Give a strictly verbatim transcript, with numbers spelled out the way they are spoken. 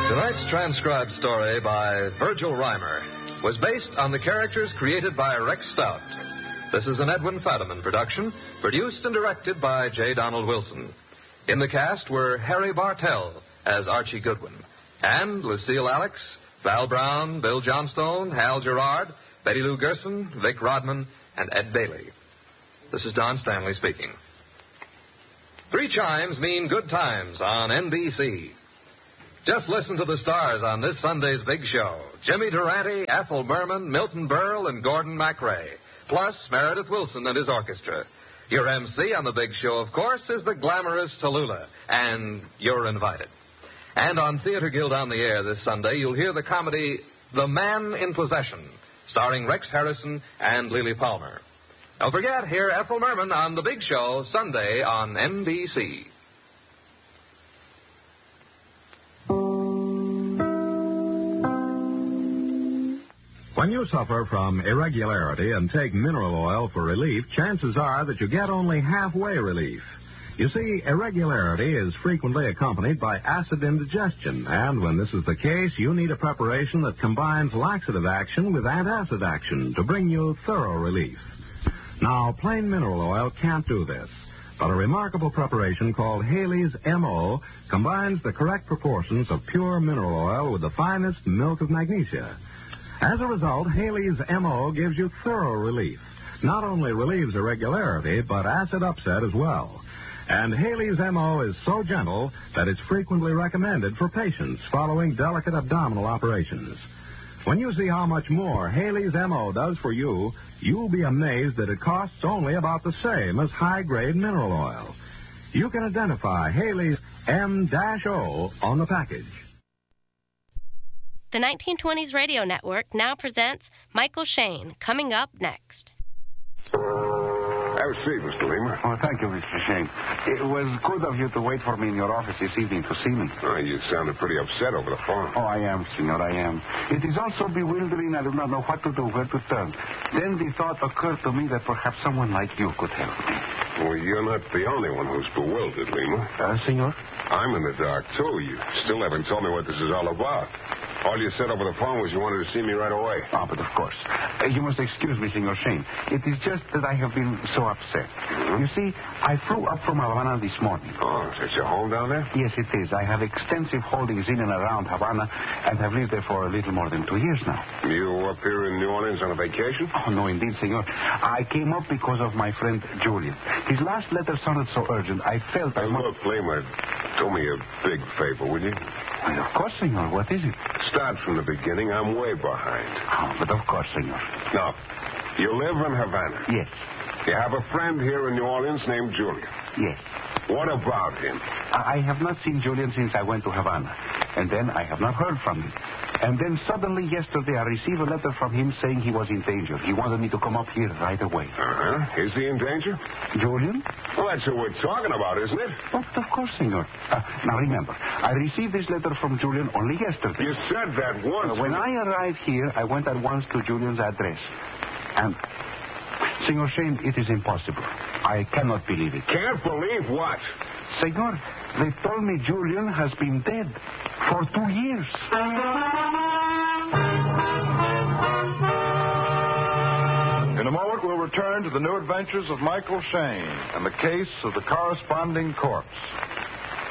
Tonight's transcribed story by Virgil Reimer was based on the characters created by Rex Stout. This is an Edwin Fadiman production, produced and directed by J. Donald Wilson. In the cast were Harry Bartell as Archie Goodwin, and Lucille Alex, Val Brown, Bill Johnstone, Hal Gerard, Betty Lou Gerson, Vic Rodman, and Ed Bailey. This is Don Stanley speaking. Three chimes mean good times on N B C. Just listen to the stars on this Sunday's big show. Jimmy Durante, Ethel Merman, Milton Berle, and Gordon MacRae. Plus Meredith Wilson and his orchestra. Your M C on the big show, of course, is the glamorous Tallulah. And you're invited. And on Theater Guild on the Air this Sunday, you'll hear the comedy The Man in Possession, starring Rex Harrison and Lily Palmer. Don't forget, hear Ethel Merman on the big show Sunday on N B C. When you suffer from irregularity and take mineral oil for relief, chances are that you get only halfway relief. You see, irregularity is frequently accompanied by acid indigestion, and when this is the case, you need a preparation that combines laxative action with antacid action to bring you thorough relief. Now, plain mineral oil can't do this, but a remarkable preparation called Haley's M O combines the correct proportions of pure mineral oil with the finest milk of magnesia. As a result, Haley's M O gives you thorough relief. Not only relieves irregularity, but acid upset as well. And Haley's M O is so gentle that it's frequently recommended for patients following delicate abdominal operations. When you see how much more Haley's M O does for you, you'll be amazed that it costs only about the same as high-grade mineral oil. You can identify Haley's M O on the package. The nineteen twenties Radio Network now presents Michael Shayne, coming up next. Have a seat, Mister Lima. Oh, thank you, Mister Shayne. It was good of you to wait for me in your office this evening to see me. Oh, you sounded pretty upset over the phone. Oh, I am, senor, I am. It is also bewildering. I do not know what to do, where to turn. Then the thought occurred to me that perhaps someone like you could help me. Well, you're not the only one who's bewildered, Lima. Uh, senor? I'm in the dark, too. You still haven't told me what this is all about. All you said over the phone was you wanted to see me right away. Oh, but of course. Uh, you must excuse me, Senor Shayne. It is just that I have been so upset. Mm-hmm. You see, I flew up from Havana this morning. Oh, is that your home down there? Yes, it is. I have extensive holdings in and around Havana and have lived there for a little more than two years now. You up here in New Orleans on a vacation? Oh, no, indeed, Senor. I came up because of my friend Julian. His last letter sounded so urgent, I felt I I must... Look, Lima, do me a big favor, will you? Well, of course, Senor. What is it? Start from the beginning. I'm way behind. Oh, but of course, Senor. Now, you live in Havana. Yes. You have a friend here in New Orleans named Julian. Yes. What about him? I have not seen Julian since I went to Havana. And then I have not heard from him. And then suddenly yesterday I received a letter from him saying he was in danger. He wanted me to come up here right away. Uh-huh. Is he in danger? Julian? Well, that's who we're talking about, isn't it? Oh, of course, senor. Uh, now remember, I received this letter from Julian only yesterday. You said that once. Uh, when I arrived here, I went at once to Julian's address. And, Senor Shayne, it is impossible. I cannot believe it. Can't believe what? Senor, they told me Julian has been dead for two years. In a moment, we'll return to the new adventures of Michael Shayne and the case of the corresponding corpse.